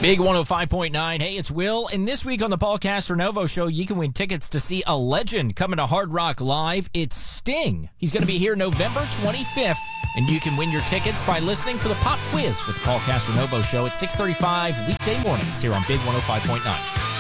Big 105.9. Hey, it's Will. And this week on the Paul Castronovo Show, you can win tickets to see a legend coming to Hard Rock Live. It's Sting. He's going to be here November 25th. And you can win your tickets by listening for the pop quiz with the Paul Castronovo Show at 6:35 weekday mornings here on Big 105.9.